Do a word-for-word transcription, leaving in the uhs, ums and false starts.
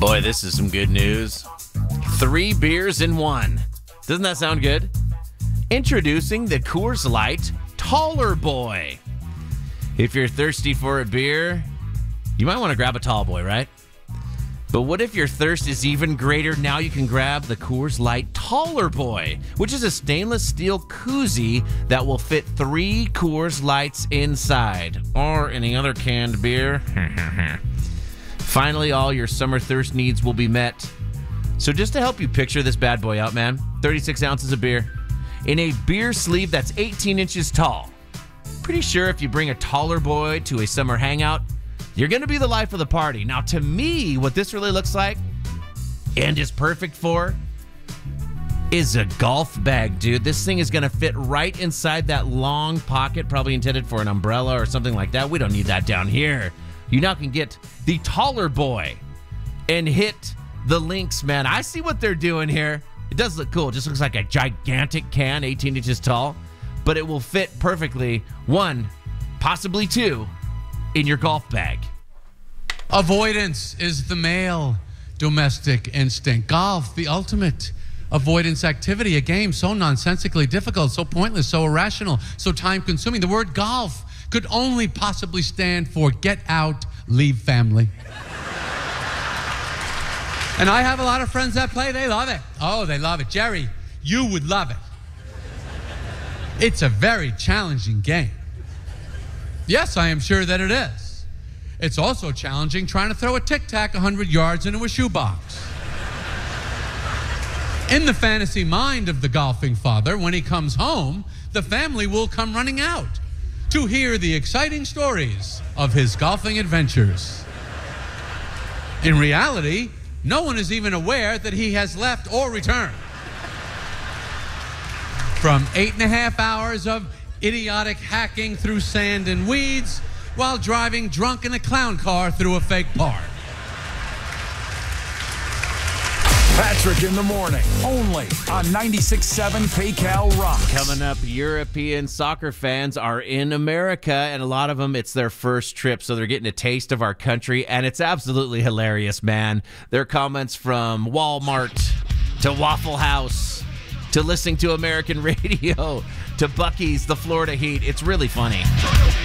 Boy, this is some good news. Three beers in one. Doesn't that sound good? Introducing the Coors Light Taller Boy. If you're thirsty for a beer, you might want to grab a tall boy, right? But what if your thirst is even greater? Now you can grab the Coors Light Taller Boy, which is a stainless steel koozie that will fit three Coors Lights inside, or any other canned beer. Finally, all your summer thirst needs will be met. So just to help you picture this bad boy out, man, thirty-six ounces of beer in a beer sleeve that's eighteen inches tall. Pretty sure if you bring a taller boy to a summer hangout, you're going to be the life of the party. Now, to me, what this really looks like and is perfect for is a golf bag, dude. This thing is going to fit right inside that long pocket, probably intended for an umbrella or something like that. We don't need that down here. You now can get the taller boy and hit the links, man. I see what they're doing here. It does look cool. It just looks like a gigantic can, eighteen inches tall, but it will fit perfectly, one, possibly two, in your golf bag. Avoidance is the male domestic instinct. Golf, the ultimate avoidance activity, a game so nonsensically difficult, so pointless, so irrational, so time-consuming. The word golf could only possibly stand for get out, leave family. And I have a lot of friends that play. They love it. Oh, they love it. Jerry, you would love it. It's a very challenging game. Yes, I am sure that it is. It's also challenging trying to throw a tic-tac one hundred yards into a shoebox. In the fantasy mind of the golfing father, when he comes home, the family will come running out to hear the exciting stories of his golfing adventures. In reality, no one is even aware that he has left or returned. From eight and a half hours of idiotic hacking through sand and weeds while driving drunk in a clown car through a fake park. Patrick in the morning, only on ninety-six point seven PayCal Rocks. Coming up, European soccer fans are in America, and a lot of them, it's their first trip, so they're getting a taste of our country, and it's absolutely hilarious, man. Their comments from Walmart to Waffle House to listening to American radio to Buc-ee's, the Florida Heat. It's really funny.